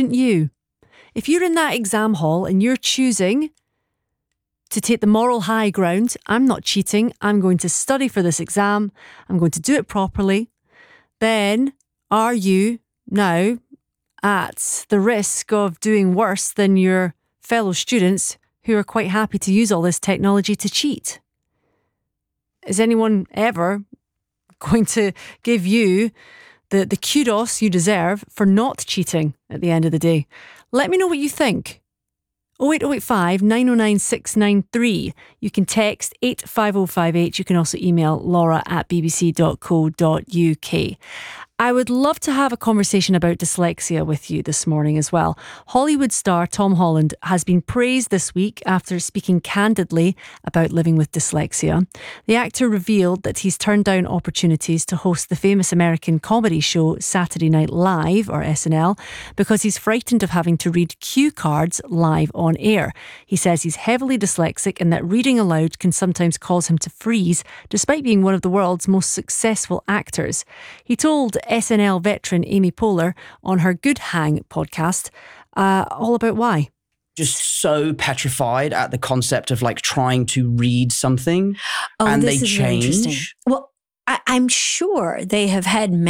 shouldn't you? If you're in that exam hall and you're choosing to take the moral high ground, I'm not cheating, I'm going to study for this exam, I'm going to do it properly, then are you now at the risk of doing worse than your fellow students who are quite happy to use all this technology to cheat? Is anyone ever going to give you the kudos you deserve for not cheating at the end of the day? Let me know what you think. 08085 909 693. You can text 85058. You can also email laura@bbc.co.uk. I would love to have a conversation about dyslexia with you this morning as well. Hollywood star Tom Holland has been praised this week after speaking candidly about living with dyslexia. The actor revealed that he's turned down opportunities to host the famous American comedy show Saturday Night Live, or SNL, because he's frightened of having to read cue cards live on air. He says he's heavily dyslexic and that reading aloud can sometimes cause him to freeze, despite being one of the world's most successful actors. He told SNL veteran Amy Poehler on her Good Hang podcast all about why. Just so petrified at the concept of like trying to read something and they change. Well, I'm sure they have had